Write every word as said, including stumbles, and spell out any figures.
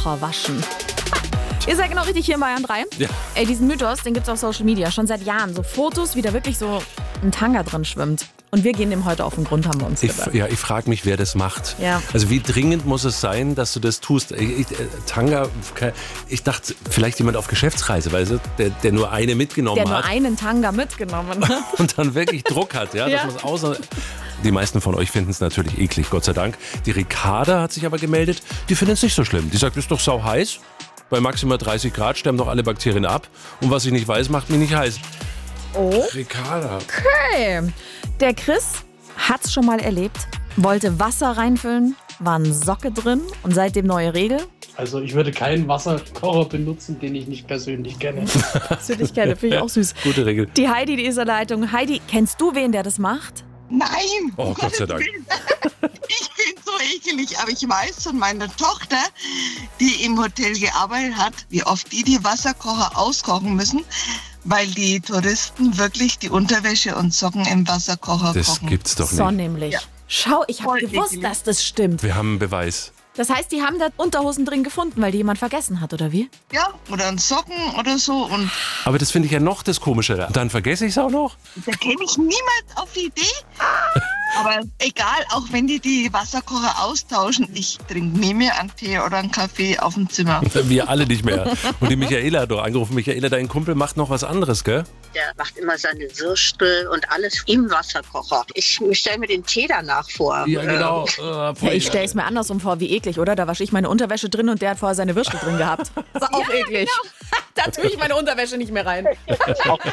Wasserkocher waschen. Ihr seid genau richtig hier in Bayern drei. Ja. Ey, diesen Mythos, den gibt's auf Social Media schon seit Jahren. So Fotos, wie da wirklich so ein Tanga drin schwimmt. Und wir gehen dem heute auf den Grund, haben wir uns Ich, gedacht. ja, ich frage mich, wer das macht. Ja. Also wie dringend muss es sein, dass du das tust? Ich, ich, äh, Tanga, ich dachte, vielleicht jemand auf Geschäftsreise, weißt du, der, der nur eine mitgenommen Der nur hat einen Tanga mitgenommen hat. und dann wirklich Druck hat. Ja, Ja. dass man's außer Die meisten von euch finden es natürlich eklig, Gott sei Dank. Die Ricarda hat sich aber gemeldet, die findet es nicht so schlimm. Die sagt, ist doch sau heiß. Bei maximal dreißig Grad sterben doch alle Bakterien ab. Und was ich nicht weiß, macht mich nicht heiß. Oh. Ricarda. Okay. Der Chris hat's schon mal erlebt, wollte Wasser reinfüllen, war eine Socke drin und seitdem neue Regel. Also ich würde keinen Wasserkocher benutzen, den ich nicht persönlich kenne. Persönlichkeit, finde ich auch süß. Gute Regel. Die Heidi, die ist in der Leitung. Heidi, kennst du wen, der das macht? Nein! Oh, Gott sei Dank. Ich bin so ekelig, aber ich weiß von meiner Tochter, die im Hotel gearbeitet hat, wie oft die die Wasserkocher auskochen müssen, weil die Touristen wirklich die Unterwäsche und Socken im Wasserkocher Das kochen. gibt's doch nicht. So nämlich. Ja. Schau, ich habe Voll gewusst, eklig. dass das stimmt. Wir haben einen Beweis. Das heißt, die haben da Unterhosen drin gefunden, weil die jemand vergessen hat, oder wie? Ja, oder ein Socken oder so. Und Aber das finde ich ja noch das Komischere. Dann vergesse ich es auch noch. da käme ich niemals auf die Idee. Aber egal, auch wenn die die Wasserkocher austauschen, ich trinke nie mehr einen Tee oder einen Kaffee auf dem Zimmer. Wir alle nicht mehr. Und die Michaela hat doch angerufen. Michaela, dein Kumpel macht noch was anderes, gell? Der macht immer seine Würstel und alles im Wasserkocher. Ich stelle mir den Tee danach vor. genau. Ja, ich stelle es mir andersrum vor, wie eklig, oder? Da wasche ich meine Unterwäsche drin und der hat vorher seine Würstel drin gehabt. Das ist auch eklig. Da tue ich meine Unterwäsche nicht mehr rein.